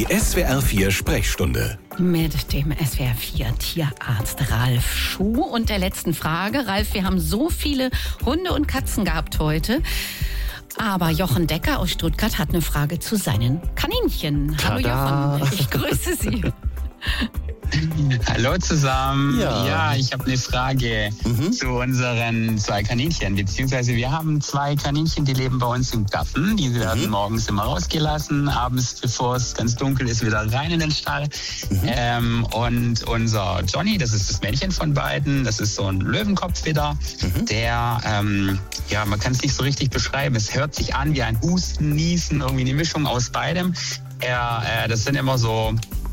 Die SWR 4 Sprechstunde. Mit dem SWR 4 Tierarzt Ralf Schuh und der letzten Frage. Ralf, wir haben so viele Hunde und Katzen gehabt heute. Aber Jochen Decker aus Stuttgart hat eine Frage zu seinen Kaninchen. Tada. Hallo Jochen, ich grüße Sie. Hallo zusammen. Ja. Ja, ich habe eine Frage zu unseren 2 Kaninchen. Beziehungsweise wir haben 2 Kaninchen, die leben bei uns im Garten. Die werden morgens immer rausgelassen, abends, bevor es ganz dunkel ist, wieder rein in den Stall. Und unser Johnny, das ist das Männchen von beiden, das ist so ein Löwenkopfwidder. Der, man kann es nicht so richtig beschreiben. Es hört sich an wie ein Husten, Niesen, irgendwie eine Mischung aus beidem. Das sind immer so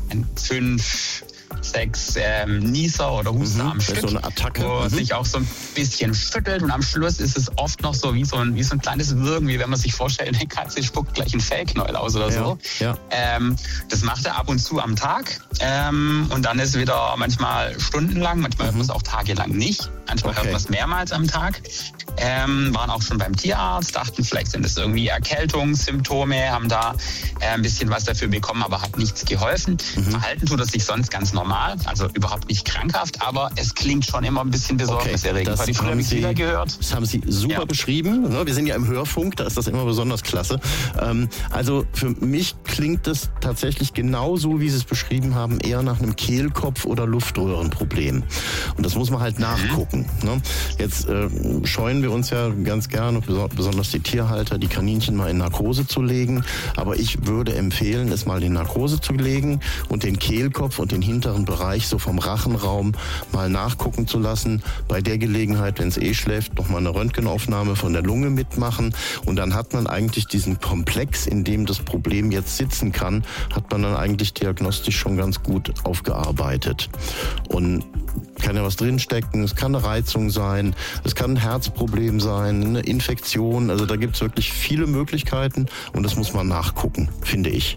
5, 6 Nieser oder Huster am Stück, so eine Attacke. wo sich auch so ein bisschen schüttelt und am Schluss ist es oft noch so wie so ein kleines Würgen, wie wenn man sich vorstellt, eine Katze spuckt gleich ein Fellknäuel aus oder so. Ja. Das macht er ab und zu am Tag und dann ist wieder manchmal stundenlang, manchmal hört man es auch tagelang nicht, manchmal hört man es mehrmals am Tag. Waren auch schon beim Tierarzt, dachten, vielleicht sind es irgendwie Erkältungssymptome, haben da ein bisschen was dafür bekommen, aber hat nichts geholfen. Verhalten tut es sich sonst ganz normal, also überhaupt nicht krankhaft, aber es klingt schon immer ein bisschen besorgniserregend. Das Die früher nicht wieder gehört. Das haben Sie super beschrieben. Wir sind ja im Hörfunk, da ist das immer besonders klasse. Also für mich klingt das tatsächlich genauso, wie Sie es beschrieben haben, eher nach einem Kehlkopf- oder Luftröhrenproblem. Und das muss man halt nachgucken. Jetzt scheuen wir uns ja ganz gerne, besonders die Tierhalter, die Kaninchen mal in Narkose zu legen. Aber ich würde empfehlen, es mal in Narkose zu legen und den Kehlkopf und den hinteren Bereich so vom Rachenraum mal nachgucken zu lassen. Bei der Gelegenheit, wenn es schläft, noch mal eine Röntgenaufnahme von der Lunge mitmachen. Und dann hat man eigentlich diesen Komplex, in dem das Problem jetzt sitzen kann, hat man dann eigentlich diagnostisch schon ganz gut aufgearbeitet. Und kann ja was drinstecken, es kann eine Reizung sein, es kann ein Herzproblem sein, eine Infektion. Also da gibt es wirklich viele Möglichkeiten und das muss man nachgucken, finde ich.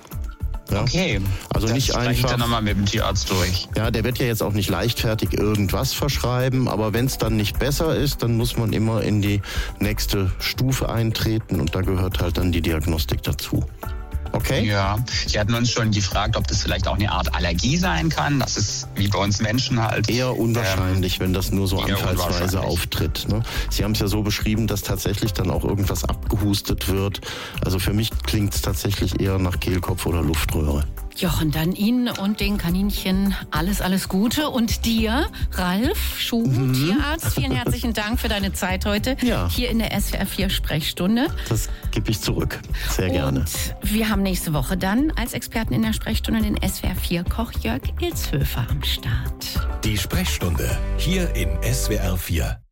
Ja? Okay, also das nicht spreche einfach. ich dann nochmal mit dem Tierarzt durch. Ja, der wird ja jetzt auch nicht leichtfertig irgendwas verschreiben, aber wenn es dann nicht besser ist, dann muss man immer in die nächste Stufe eintreten und da gehört halt dann die Diagnostik dazu. Okay? Ja, Sie hatten uns schon gefragt, ob das vielleicht auch eine Art Allergie sein kann. Das ist wie bei uns Menschen halt. Eher unwahrscheinlich, wenn das nur so anfallsweise auftritt. Ne? Sie haben es ja so beschrieben, dass tatsächlich dann auch irgendwas abgehustet wird. Also für mich klingt es tatsächlich eher nach Kehlkopf oder Luftröhre. Jochen, dann Ihnen und den Kaninchen alles Gute. Und dir, Ralf Schuh, Tierarzt, vielen herzlichen Dank für deine Zeit heute hier in der SWR 4 Sprechstunde. Das gebe ich zurück. Sehr gerne. Und wir haben nächste Woche dann als Experten in der Sprechstunde den SWR 4 Koch Jörg Ilshöfer am Start. Die Sprechstunde hier in SWR 4.